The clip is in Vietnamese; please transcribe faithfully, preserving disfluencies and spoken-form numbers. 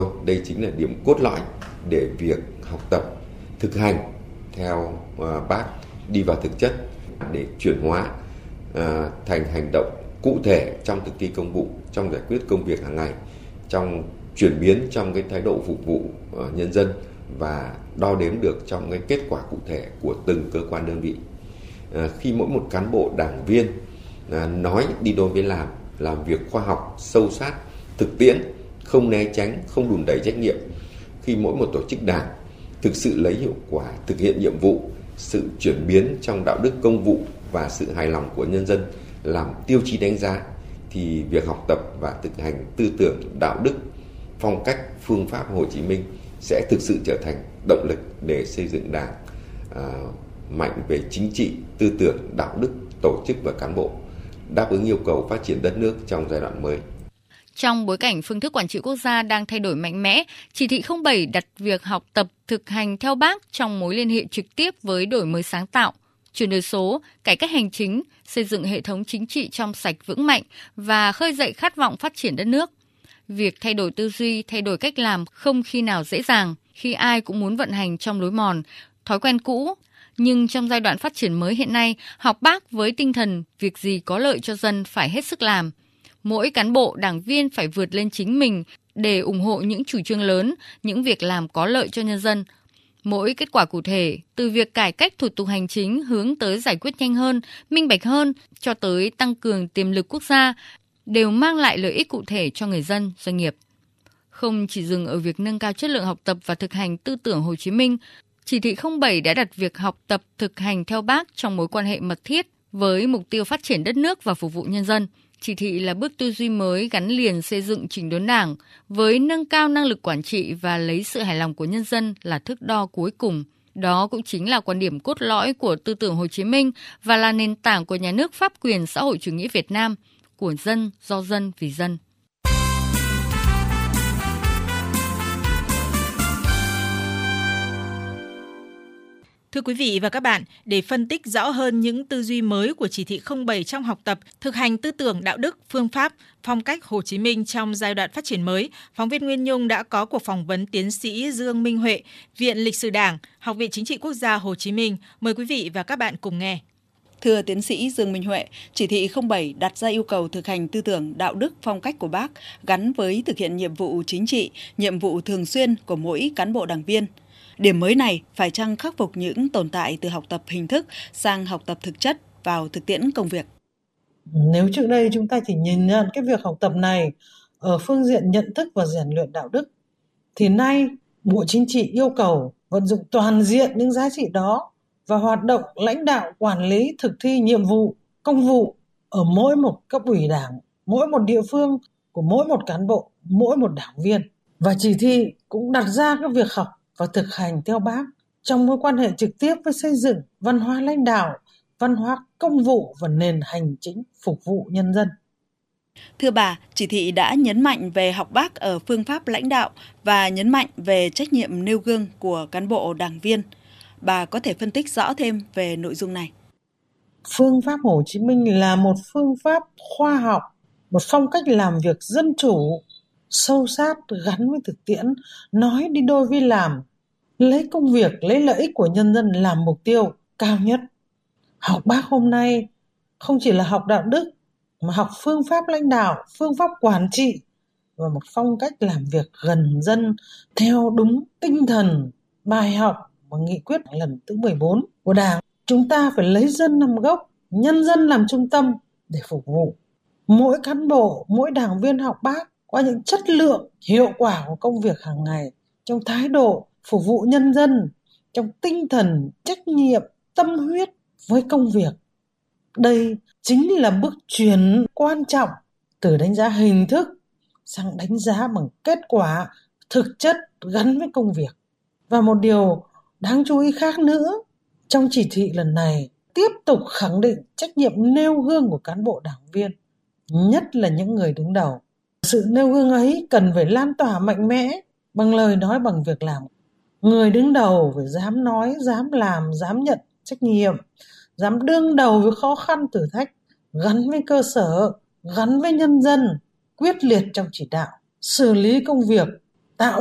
Đây chính là điểm cốt lõi để việc học tập, thực hành theo uh, Bác đi vào thực chất, để chuyển hóa uh, thành hành động cụ thể trong thực thi công vụ, trong giải quyết công việc hàng ngày, trong chuyển biến trong cái thái độ phục vụ uh, nhân dân và đo đếm được trong cái kết quả cụ thể của từng cơ quan đơn vị. Uh, khi mỗi một cán bộ đảng viên uh, nói đi đôi với làm, làm việc khoa học, sâu sát, thực tiễn, không né tránh, không đùn đẩy trách nhiệm. Khi mỗi một tổ chức đảng thực sự lấy hiệu quả thực hiện nhiệm vụ, sự chuyển biến trong đạo đức công vụ và sự hài lòng của nhân dân làm tiêu chí đánh giá, thì việc học tập và thực hành tư tưởng, đạo đức, phong cách, phương pháp Hồ Chí Minh sẽ thực sự trở thành động lực để xây dựng Đảng à, mạnh về chính trị, tư tưởng, đạo đức, tổ chức và cán bộ, đáp ứng yêu cầu phát triển đất nước trong giai đoạn mới. Trong bối cảnh phương thức quản trị quốc gia đang thay đổi mạnh mẽ, chỉ thị không bảy đặt việc học tập, thực hành theo Bác trong mối liên hệ trực tiếp với đổi mới sáng tạo, chuyển đổi số, cải cách hành chính, xây dựng hệ thống chính trị trong sạch vững mạnh và khơi dậy khát vọng phát triển đất nước. Việc thay đổi tư duy, thay đổi cách làm không khi nào dễ dàng, khi ai cũng muốn vận hành trong lối mòn, thói quen cũ. Nhưng trong giai đoạn phát triển mới hiện nay, học Bác với tinh thần việc gì có lợi cho dân phải hết sức làm. Mỗi cán bộ, đảng viên phải vượt lên chính mình để ủng hộ những chủ trương lớn, những việc làm có lợi cho nhân dân. Mỗi kết quả cụ thể, từ việc cải cách thủ tục hành chính hướng tới giải quyết nhanh hơn, minh bạch hơn, cho tới tăng cường tiềm lực quốc gia, đều mang lại lợi ích cụ thể cho người dân, doanh nghiệp. Không chỉ dừng ở việc nâng cao chất lượng học tập và thực hành tư tưởng Hồ Chí Minh, chỉ thị không bảy đã đặt việc học tập, thực hành theo Bác trong mối quan hệ mật thiết với mục tiêu phát triển đất nước và phục vụ nhân dân. Chỉ thị là bước tư duy mới gắn liền xây dựng chỉnh đốn Đảng với nâng cao năng lực quản trị và lấy sự hài lòng của nhân dân là thước đo cuối cùng. Đó cũng chính là quan điểm cốt lõi của tư tưởng Hồ Chí Minh và là nền tảng của nhà nước pháp quyền xã hội chủ nghĩa Việt Nam, của dân, do dân, vì dân. Thưa quý vị và các bạn, để phân tích rõ hơn những tư duy mới của chỉ thị không bảy trong học tập, thực hành tư tưởng, đạo đức, phương pháp, phong cách Hồ Chí Minh trong giai đoạn phát triển mới, phóng viên Nguyên Nhung đã có cuộc phỏng vấn tiến sĩ Dương Minh Huệ, Viện Lịch sử Đảng, Học viện Chính trị Quốc gia Hồ Chí Minh. Mời quý vị và các bạn cùng nghe. Thưa tiến sĩ Dương Minh Huệ, chỉ thị không bảy đặt ra yêu cầu thực hành tư tưởng, đạo đức, phong cách của Bác gắn với thực hiện nhiệm vụ chính trị, nhiệm vụ thường xuyên của mỗi cán bộ đảng viên. Điểm mới này phải chăng khắc phục những tồn tại từ học tập hình thức sang học tập thực chất vào thực tiễn công việc? Nếu trước đây chúng ta chỉ nhìn nhận cái việc học tập này ở phương diện nhận thức và rèn luyện đạo đức, thì nay Bộ Chính trị yêu cầu vận dụng toàn diện những giá trị đó và hoạt động lãnh đạo, quản lý, thực thi nhiệm vụ, công vụ ở mỗi một cấp ủy Đảng, mỗi một địa phương của mỗi một cán bộ, mỗi một đảng viên. Và chỉ thị cũng đặt ra cái việc học và thực hành theo Bác trong mối quan hệ trực tiếp với xây dựng văn hóa lãnh đạo, văn hóa công vụ và nền hành chính phục vụ nhân dân. Thưa bà, chỉ thị đã nhấn mạnh về học Bác ở phương pháp lãnh đạo và nhấn mạnh về trách nhiệm nêu gương của cán bộ đảng viên. Bà có thể phân tích rõ thêm về nội dung này. Phương pháp Hồ Chí Minh là một phương pháp khoa học, một phong cách làm việc dân chủ, sâu sát gắn với thực tiễn, nói đi đôi với làm, lấy công việc, lấy lợi ích của nhân dân làm mục tiêu cao nhất. Học Bác hôm nay không chỉ là học đạo đức, mà học phương pháp lãnh đạo, phương pháp quản trị và một phong cách làm việc gần dân theo đúng tinh thần bài học và nghị quyết lần thứ mười bốn của Đảng. Chúng ta phải lấy dân làm gốc, nhân dân làm trung tâm để phục vụ. Mỗi cán bộ, mỗi đảng viên học Bác qua những chất lượng, hiệu quả của công việc hàng ngày, trong thái độ phục vụ nhân dân, trong tinh thần trách nhiệm, tâm huyết với công việc. Đây chính là bước chuyển quan trọng từ đánh giá hình thức sang đánh giá bằng kết quả thực chất gắn với công việc. Và một điều đáng chú ý khác nữa, trong chỉ thị lần này tiếp tục khẳng định trách nhiệm nêu gương của cán bộ đảng viên, nhất là những người đứng đầu. Sự nêu gương ấy cần phải lan tỏa mạnh mẽ bằng lời nói, bằng việc làm. Người đứng đầu phải dám nói, dám làm, dám nhận trách nhiệm, dám đương đầu với khó khăn thử thách, gắn với cơ sở, gắn với nhân dân, quyết liệt trong chỉ đạo, xử lý công việc